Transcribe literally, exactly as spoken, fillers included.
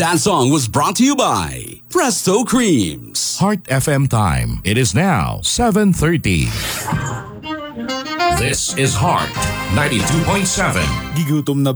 That song was brought to you by Presto Creams. Heart F M time. It is now seven thirty. This is Heart ninety-two point seven. Gigutom na ba